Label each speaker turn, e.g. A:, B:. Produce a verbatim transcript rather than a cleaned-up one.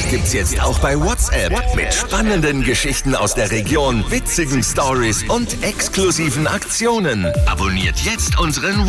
A: gibt's jetzt auch bei WhatsApp mit spannenden Geschichten aus der Region, witzigen Stories und exklusiven Aktionen. Abonniert jetzt unseren